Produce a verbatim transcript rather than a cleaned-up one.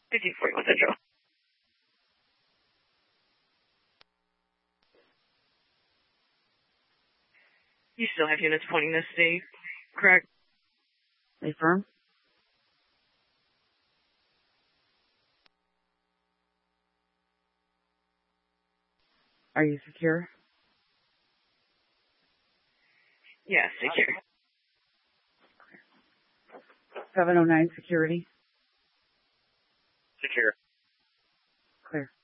fifteen forty-one Central. You still have units pointing this state, correct? They firm? Are you secure? Yes, secure. seven oh nine security. Secure. Clear.